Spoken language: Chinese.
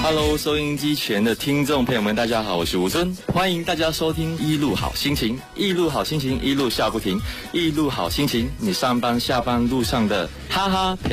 Hello， 收音机前的听众朋友们，大家好，我是吴尊，欢迎大家收听一路好心情，一路好心情，一路笑不停，一路好心情，你上班下班路上的哈哈陪